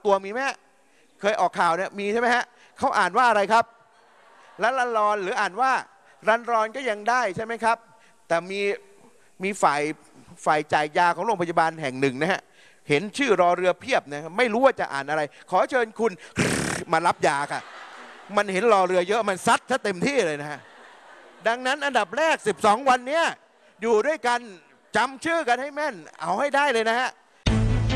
ตัวมีไหมเคยออกข่าวเนี่ยมีใช่ไหมฮะเขาอ่านว่าอะไรครับละลันรอนหรืออ่านว่ารันรอนก็ยังได้ใช่ไหมครับแต่มีฝ่ายจ่ายยาของโรงพยาบาลแห่งหนึ่งนะฮะเห็นชื่อรอเรือเพียบนะไม่รู้ว่าจะอ่านอะไรขอเชิญคุณมารับยาค่ะมันเห็นรอเรือเยอะมันซัดซะเต็มที่เลยนะฮะดังนั้นอันดับแรก12 วันนี้อยู่ด้วยกันจำชื่อกันให้แม่นเอาให้ได้เลยนะฮะ